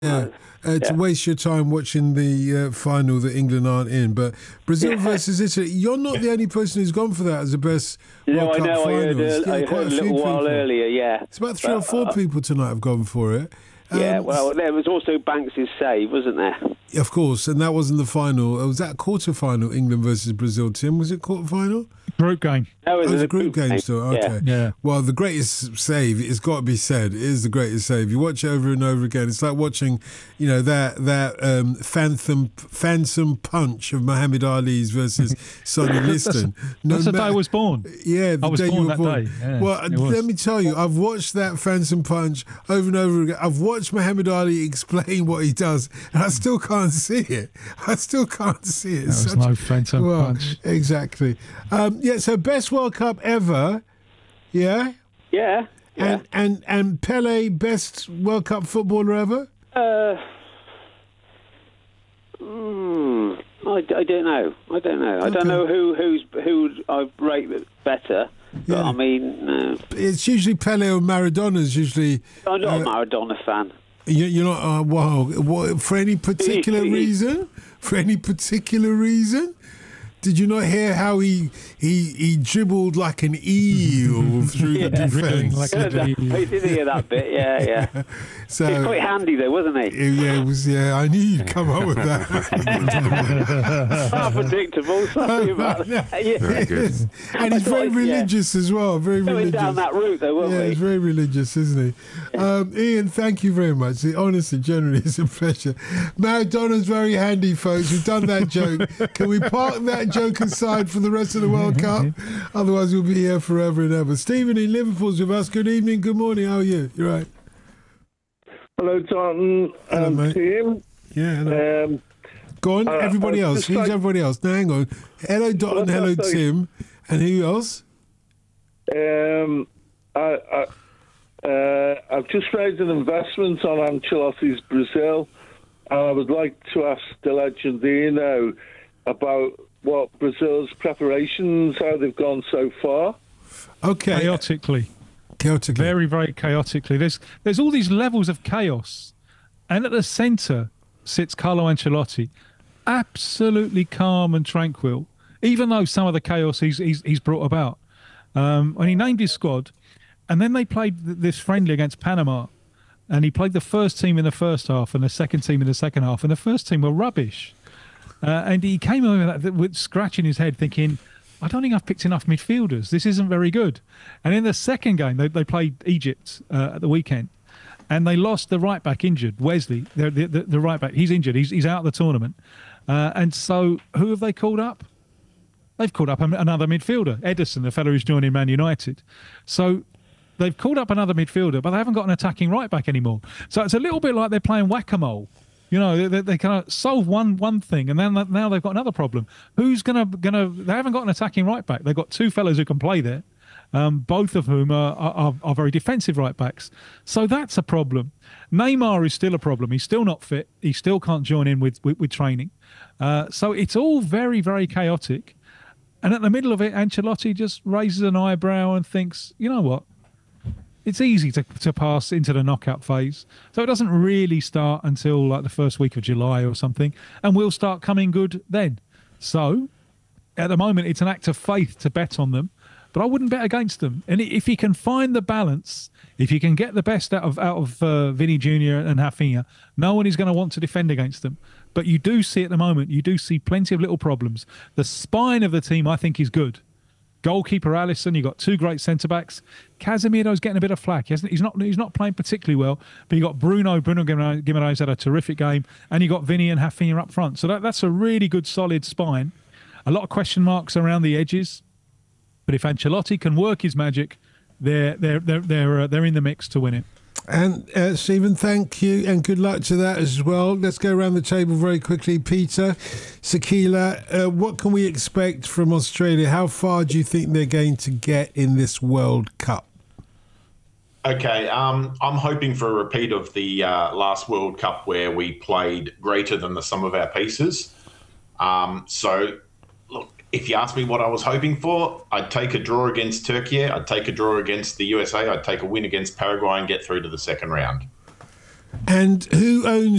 Yeah, to waste your time watching the final that England aren't in. But Brazil versus Italy, you're not the only person who's gone for that as the best World Cup final. I heard a little while earlier, It's about 3 or 4 people tonight have gone for it. Well, there was also Banks' save, wasn't there? Of course, and that wasn't the final. Was that quarter-final, England versus Brazil, Tim? Was it quarter-final? Group game. No, it was a group game still. Okay. Yeah. Well, the greatest save, it's got to be said, it is the greatest save. You watch it over and over again. It's like watching, that phantom punch of Muhammad Ali's versus Sonny Liston. That's the day I was born. Yeah, the day you were born. Day. Yeah, well, let me tell you, I've watched that phantom punch over and over again. I've watched Muhammad Ali explain what he does, and I still can't see it. There was no phantom punch. Exactly. So best World Cup ever, yeah? Yeah. And Pele, best World Cup footballer ever? I don't know. I don't know who I rate better. But Yeah. I mean, It's usually Pele or Maradona's usually. I'm not a Maradona fan. You're not. Wow. For any particular reason? For any particular reason? Did you not hear how he dribbled like an eel through the defence? Like I did hear that bit, yeah. So, He's quite handy though, wasn't he? Yeah, it was. Yeah, I knew you'd come up with that. Unpredictable, sorry about that. Very good. And he's very religious as well. Very Going religious. down that route though, weren't Yeah, we? he's very religious, isn't he? Ian, thank you very much. Honestly, generally, it's a pleasure. Maradona's very handy, folks. We've done that joke. Can we park that joke aside for the rest of the World Cup? Otherwise, we'll be here forever and ever. Stephen in Liverpool's with us. Good evening, good morning. How are you? You're right. Hello, Dalton and team. Yeah, hello. Go on, everybody else. Who's everybody else? No, hang on. Hello, Dot, and hello, Tim. And who else? I've just made an investment on Ancelotti's Brazil, and I would like to ask the legend Ian about what Brazil's preparations, how they've gone so far. Okay. Chaotically. Very, very chaotically. There's all these levels of chaos. And at the centre sits Carlo Ancelotti, absolutely calm and tranquil, even though some of the chaos he's brought about. When he named his squad, and then they played this friendly against Panama, and he played the first team in the first half and the second team in the second half, and the first team were rubbish. And he came over with scratching his head thinking, I don't think I've picked enough midfielders. This isn't very good. And in the second game, they played Egypt at the weekend, and they lost the right back injured, Wesley, the right back. He's injured. He's out of the tournament. And so who have they called up? They've called up another midfielder, Ederson, the fellow who's joining Man United. So they've called up another midfielder, but they haven't got an attacking right back anymore. So it's a little bit like they're playing whack-a-mole. You know, they kind of solve one thing, and then now they've got another problem. Who's gonna? They haven't got an attacking right back. They've got two fellows who can play there, both of whom are very defensive right backs. So that's a problem. Neymar is still a problem. He's still not fit. He still can't join in with training. So it's all very, very chaotic. And at the middle of it, Ancelotti just raises an eyebrow and thinks, you know what? It's easy to pass into the knockout phase. So it doesn't really start until like the first week of July or something. And we'll start coming good then. So at the moment, it's an act of faith to bet on them. But I wouldn't bet against them. And if you can find the balance, if you can get the best out of Vinny Jr. and Rafinha, no one is going to want to defend against them. But you do see at the moment, you do see plenty of little problems. The spine of the team, I think, is good. Goalkeeper Alisson, you've got two great centre-backs. Casemiro's getting a bit of flack. He's not playing particularly well, but you got Bruno Guimaraes had a terrific game, and you got Vinny and Rafinha up front. So that's a really good, solid spine. A lot of question marks around the edges, but if Ancelotti can work his magic, they're in the mix to win it. And Stephen, thank you, and good luck to that as well. Let's go around the table very quickly. Peter, Sakila, what can we expect from Australia? How far do you think they're going to get in this World Cup? Okay, I'm hoping for a repeat of the last World Cup where we played greater than the sum of our pieces. So, look, if you ask me what I was hoping for, I'd take a draw against Turkey, I'd take a draw against the USA, I'd take a win against Paraguay and get through to the second round. And who owns